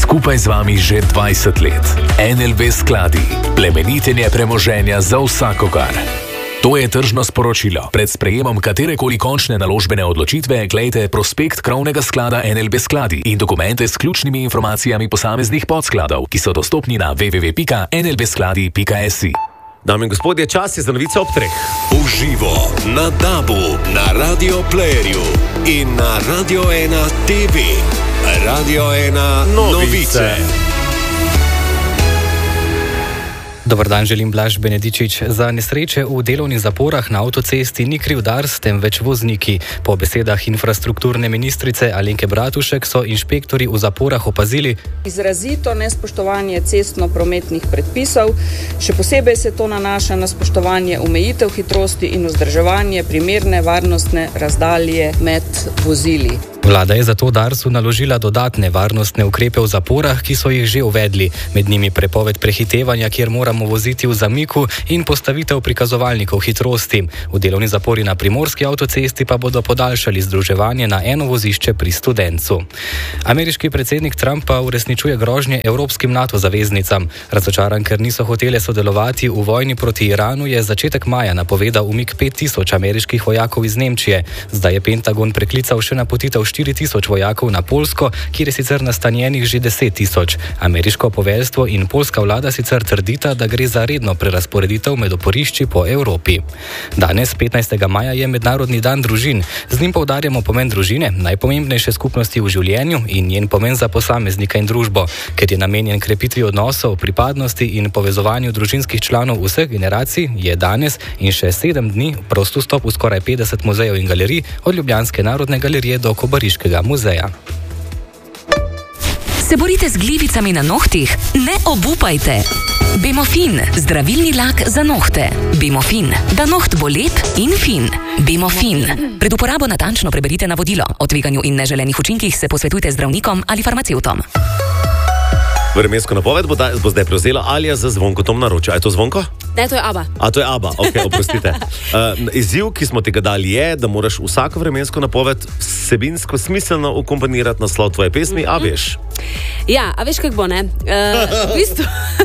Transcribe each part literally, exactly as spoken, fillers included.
Skupaj z vami že dvajset let. N L B skladi. Plemenitenje premoženja za vsakogar. To je tržno sporočilo. Pred sprejemom katerekoli končne naložbene odločitve glejte prospekt krovnega sklada N L B skladi in dokumente s ključnimi informacijami posameznih podskladov, ki so dostopni na w w w pika n l b skladi pika s i. Dame in gospodje, čas je za novice ob treh. Uživo na Dabu, na Radio Playerju in na Radio ena T V. Radio ena novice. novice. Dobar dan, želim Blaž Benedičič. Za nesreče v delovnih zaporah na avtocesti ni kriv Dars, temveč vozniki. Po besedah infrastrukturne ministrice Alenke Bratušek so inšpektori v zaporah opazili izrazito nespoštovanje cestno-prometnih predpisov, še posebej se to nanaša na spoštovanje omejitev hitrosti in vzdrževanje primerne varnostne razdalje med vozili. Vlada je zato Darsu naložila dodatne varnostne ukrepe v zaporah, ki so jih že uvedli, med njimi prepoved prehitevanja, kjer moramo voziti v zamiku, in postavitev prikazovalnikov hitrosti. V delovni zapori na primorski avtocesti pa bodo podaljšali združevanje na eno vozišče pri Studencu. Ameriški predsednik Trump pa uresničuje grožnje evropskim NATO zaveznicam. Razočaran, ker niso hotele sodelovati v vojni proti Iranu, je začetek maja napovedal umik pet tisoč ameriških vojakov iz Nemčije. Zdaj je Pentagon preklical še napotitev štiri tisoč vojakov na Poljsko, kjer je sicer nastanjenih že deset tisoč. Ameriško poveljstvo in poljska vlada sicer trdita, da gre za redno prerazporeditev med oporišči po Evropi. Danes, petnajstega maja, je Mednarodni dan družin. Z njim poudarjamo pomen družine, najpomembnejše skupnosti v življenju, in njen pomen za posameznika in družbo. Ker je namenjen krepitvi odnosov, pripadnosti in povezovanju družinskih članov vseh generacij, je danes in še sedem dni prost vstop v skoraj petdeset muzejev in galerij, od Ljubljanske narodne galerije do Kobariškega muzeja. Se borite z glivicami na nohtih? Ne obupajte! Bemofin, zdravilni lak za nohte. Bemofin, da noht bo lep in fin. Bemofin. Pred uporabo natančno preberite navodilo. O tveganju in neželenih učinkih se posvetujte z zdravnikom ali farmacevtom. Vremensko napoved bo, da, bo zdaj prevzela Alja za Zvonko Tom naročja. Je to Zvonko? Ne, to je Aba. A, to je Aba, ok, oprostite. Uh, izziv, ki smo tega dali, je, da moraš vsako vremensko napoved vsebinsko smiselno ukomponirati naslov tvoje pesmi, mm-hmm. a veš? Ja, a veš, kak bo, ne? Uh, v bistvu,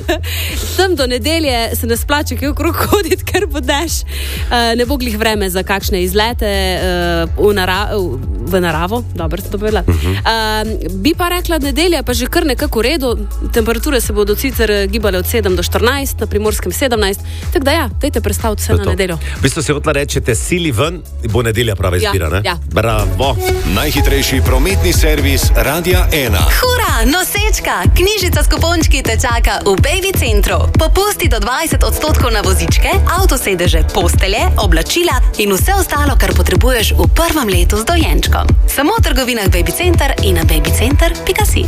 tam do nedelje se ne splača kaj okrog hoditi, ker bo dež. Uh, ne bo glih vreme za kakšne izlete uh, v, nara v naravo. Dobro, se to povedala. Uh-huh. uh, bi pa rekla, nedelja pa že kar nekako v redu. Temperature se bodo sicer gibale od sedem do štirinajst, na Primorskem sedemnajst. Tako da ja, dajte predstaviti vse na nedeljo. V bistvu se hotla rečete, sili ven, bo nedelja prava izbira, ja, ne? Ja. Bravo. Najhitrejši prometni servis Radia ena. Hura, nosečka! Knjižica s kupončki te čaka v Baby Centru. Popusti do dvajset odstotkov na vozičke, avtosedeže, postelje, oblačila in vse ostalo, kar potrebuješ v prvem letu z dojenčkom. Samo v trgovinah Baby Center in na babycenter pika si.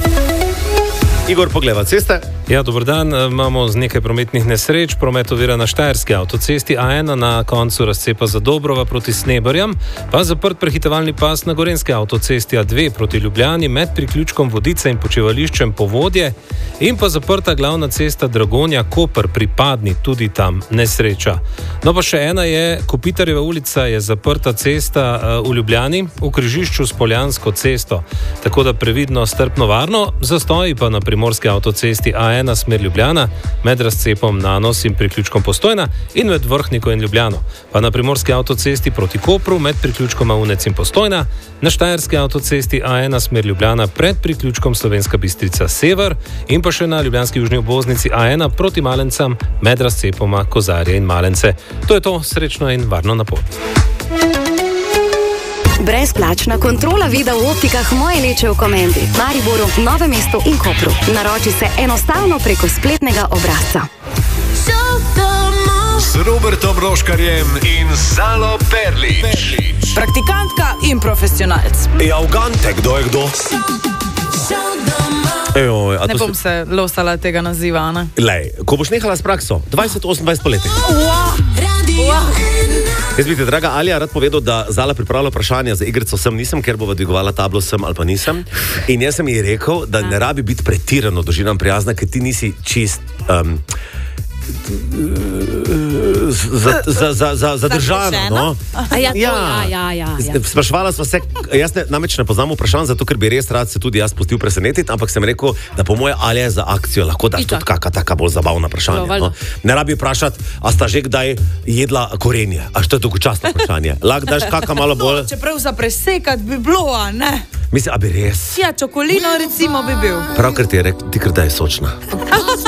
Igor, pogleva ceste. Ja, dober dan. Imamo z nekaj prometnih nesreč. Promet ovira na štajerski avtocesti A ena na koncu razcepa Zadobrova proti Sneberjam, pa zaprt prehitevalni pas na gorenski avtocesti A dve proti Ljubljani med priključkom Vodice in počivališčem Povodje, in pa zaprta glavna cesta Dragonja-Koper pri Padni, tudi tam nesreča. No pa še ena je, Kopitarjeva ulica je zaprta cesta v Ljubljani v križišču s Poljansko cesto, tako da previdno, strpno, varno. Zastoji pa na primorski avtocesti A ena smer Ljubljana med razcepom Nanos in priključkom Postojna in med Vrhniko in Ljubljano, pa na primorski avtocesti proti Kopru med priključkom Aunec in Postojna, na štajerski avtocesti A ena smer Ljubljana pred priključkom Slovenska Bistrica Sever in pa še na ljubljanski južni obvoznici A ena proti Malencam med razcepoma Kozarje in Malence. To je to, srečno in varno na pot. Brezplačna kontrola vida v optikah Moje Leče v Komendi, Mariboru, Novem mestu in Kopru. Naroči se enostavno preko spletnega obrazca. S Robertom Roškarjem in Zalo Perlič. Praktikantka in profesionalc. Ja, ugante, kdo je kdo? Ejoj, ne bom se losala tega naziva, ne? Lej, ko boš nehala s prakso, dvajset osemnajst poletih. Wow. Wow. Jaz bi te, draga Alja, rad povedal, da Zala pripravlja vprašanja za igrico Sem nisem, ker bova dvigovala tablo Sem ali pa nisem. In jaz sem ji rekel, da ne rabi biti pretirano do ženam prijazna, ker ti nisi čist... Um, za, za, za, za, zadržana. No? A ja, to, ja, ja, ja, ja. Sprašvala sva se, jaz ne, namreč ne poznam vprašanj, zato ker bi res rad se tudi jaz pustil presenetiti, ampak sem rekel, da po moje ali je za akcijo lahko daš tudi kakšna taka bolj zabavna vprašanja. No? Ne rabi vprašati, a sta že kdaj jedla korenje, a što je dolgočasno vprašanje. Lahko daš kakšna malo bolj... No, čeprav za presekat bi bilo, a ne? Mislim, a bi res? Ja, čokolino recimo bi bil. Prav, ker ti je rekel, ti ker da je sočna.